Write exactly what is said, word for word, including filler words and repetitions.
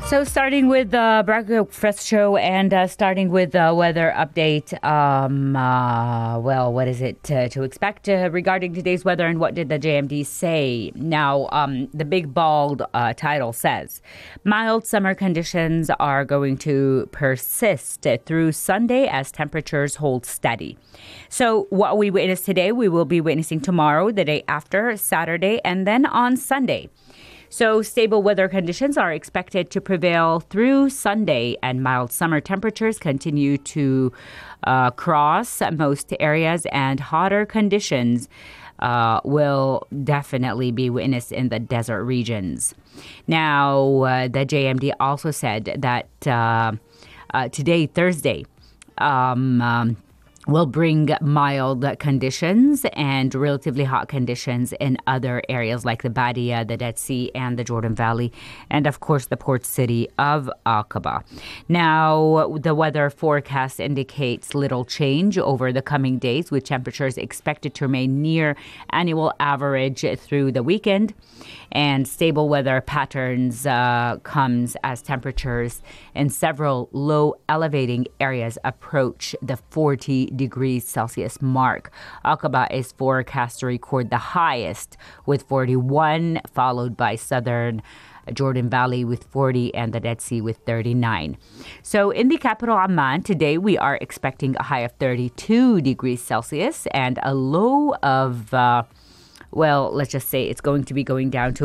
So starting with the breakfast show and uh, starting with the weather update, um, uh, well, what is it uh, to expect uh, regarding today's weather and what did the J M D say? Now, um, the big bold uh, title says, mild summer conditions are going to persist through Sunday as temperatures hold steady. So what we witnessed today, we will be witnessing tomorrow, the day after, Saturday, and then on Sunday. So stable weather conditions are expected to prevail through Sunday, and mild summer temperatures continue to uh, cross most areas, and hotter conditions uh, will definitely be witnessed in the desert regions. Now, uh, the J M D also said that uh, uh, today, Thursday, um, um, will bring mild conditions and relatively hot conditions in other areas like the Badia, the Dead Sea, and the Jordan Valley, and of course the port city of Aqaba. Now, the weather forecast indicates little change over the coming days, with temperatures expected to remain near annual average through the weekend. And stable weather patterns uh, comes as temperatures in several low elevating areas approach the forty degrees Celsius mark. Aqaba is forecast to record the highest with forty-one, followed by southern Jordan Valley with forty and the Dead Sea with thirty-nine. So in the capital Amman today, we are expecting a high of thirty-two degrees Celsius and a low of, uh, well, let's just say it's going to be going down to